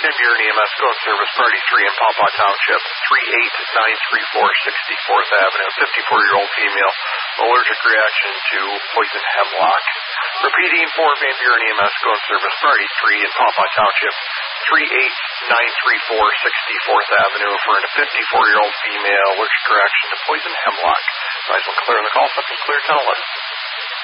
Van Buren EMS Go Service Party 3 in Pawpaw Township, 38934 64th Avenue, 54-year-old female, allergic reaction to poison hemlock. Repeating for Van Buren EMS Go Service Party 3 in Pawpaw Township, 38934 64th Avenue for a 54-year-old female, allergic reaction to poison hemlock. Advise when clear on the call, something clear 1011.